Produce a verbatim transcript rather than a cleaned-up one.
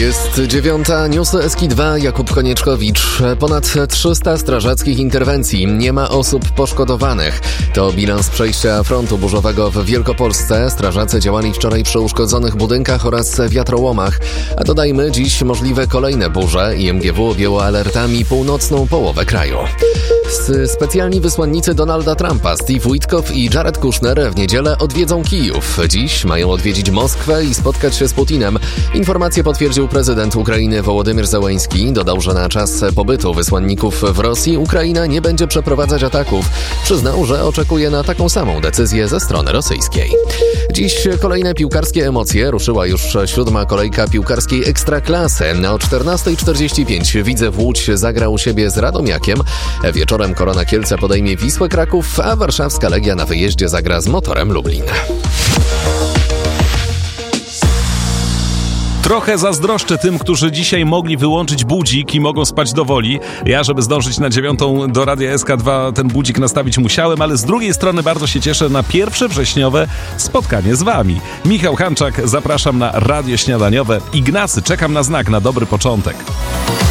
Jest dziewiąta, newsy S K dwa, Jakub Konieczkowicz. Ponad trzysta strażackich interwencji, nie ma osób poszkodowanych. To bilans przejścia frontu burzowego w Wielkopolsce. Strażacy działali wczoraj przy uszkodzonych budynkach oraz wiatrołomach. A dodajmy, dziś możliwe kolejne burze. I M G W objęło alertami północną połowę kraju. Specjalni wysłannicy Donalda Trumpa, Steve Witkoff i Jared Kushner w niedzielę odwiedzą Kijów. Dziś mają odwiedzić Moskwę i spotkać się z Putinem. Informację potwierdził prezydent Ukrainy Wołodymyr Zełenski. Dodał, że na czas pobytu wysłanników w Rosji Ukraina nie będzie przeprowadzać ataków. Przyznał, że oczekuje na taką samą decyzję ze strony rosyjskiej. Dziś kolejne piłkarskie emocje. Ruszyła już siódma kolejka piłkarskiej Ekstraklasy. O czternasta czterdzieści pięć Widzew Łódź zagrał u siebie z Radomiakiem. Wieczorem Korona Kielce podejmie Wisłę Kraków, a warszawska Legia na wyjeździe zagra z Motorem Lublin. Trochę zazdroszczę tym, którzy dzisiaj mogli wyłączyć budzik i mogą spać do woli. Ja, żeby zdążyć na dziewiątą do Radia S K dwa, ten budzik nastawić musiałem, ale z drugiej strony bardzo się cieszę na pierwsze wrześniowe spotkanie z wami. Michał Hanczak, zapraszam na Radio Śniadaniowe. Ignacy, czekam na znak, na dobry początek.